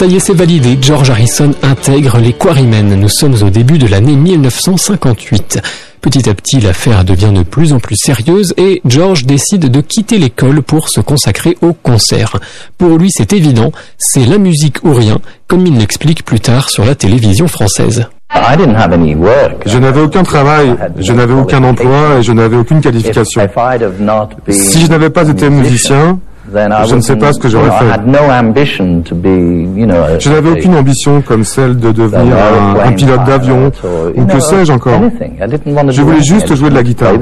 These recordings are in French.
Ça y est, c'est validé. George Harrison intègre les Quarrymen. Nous sommes au début de l'année 1958. Petit à petit, l'affaire devient de plus en plus sérieuse et George décide de quitter l'école pour se consacrer au concert. Pour lui, c'est évident, c'est la musique ou rien, comme il l'explique plus tard sur la télévision française. Je n'avais aucun travail, je n'avais aucun emploi et je n'avais aucune qualification. Si je n'avais pas été musicien, je ne sais pas ce que j'aurais fait. Je n'avais aucune ambition comme celle de devenir un pilote d'avion ou que sais-je encore. Je voulais juste jouer de la guitare.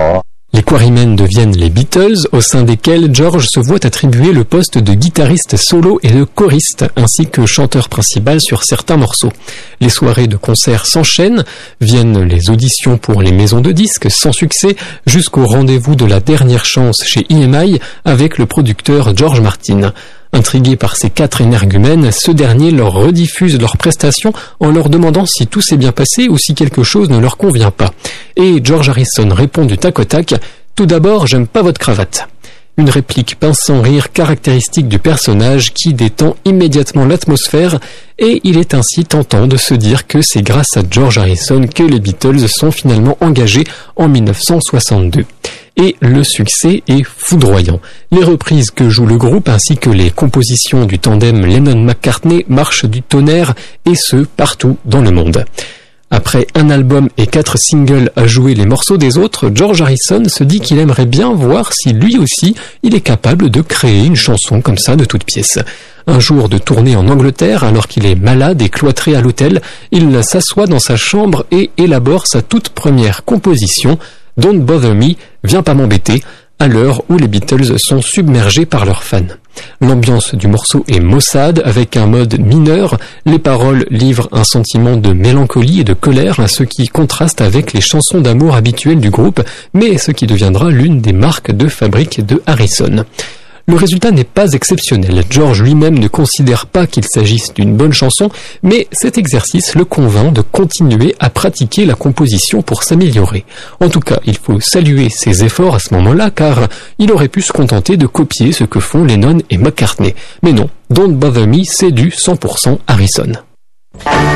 Les Quarrymen deviennent les Beatles, au sein desquels George se voit attribuer le poste de guitariste solo et de choriste, ainsi que chanteur principal sur certains morceaux. Les soirées de concert s'enchaînent, viennent les auditions pour les maisons de disques sans succès, jusqu'au rendez-vous de la dernière chance chez EMI avec le producteur George Martin. Intrigué par ces 4 énergumènes, ce dernier leur rediffuse leurs prestations en leur demandant si tout s'est bien passé ou si quelque chose ne leur convient pas. Et George Harrison répond du tac au tac « Tout d'abord, j'aime pas votre cravate ». Une réplique pince sans rire caractéristique du personnage qui détend immédiatement l'atmosphère et il est ainsi tentant de se dire que c'est grâce à George Harrison que les Beatles sont finalement engagés en 1962. Et le succès est foudroyant. Les reprises que joue le groupe ainsi que les compositions du tandem Lennon-McCartney marchent du tonnerre et ce partout dans le monde. Après un album et 4 singles à jouer les morceaux des autres, George Harrison se dit qu'il aimerait bien voir si lui aussi il est capable de créer une chanson comme ça de toutes pièces. Un jour de tournée en Angleterre, alors qu'il est malade et cloîtré à l'hôtel, il s'assoit dans sa chambre et élabore sa toute première composition, Don't Bother Me, Viens pas m'embêter, à l'heure où les Beatles sont submergés par leurs fans. L'ambiance du morceau est maussade avec un mode mineur, les paroles livrent un sentiment de mélancolie et de colère, ce qui contraste avec les chansons d'amour habituelles du groupe, mais ce qui deviendra l'une des marques de fabrique de Harrison. Le résultat n'est pas exceptionnel. George lui-même ne considère pas qu'il s'agisse d'une bonne chanson, mais cet exercice le convainc de continuer à pratiquer la composition pour s'améliorer. En tout cas, il faut saluer ses efforts à ce moment-là, car il aurait pu se contenter de copier ce que font Lennon et McCartney. Mais non, Don't Bother Me, c'est du 100% Harrison.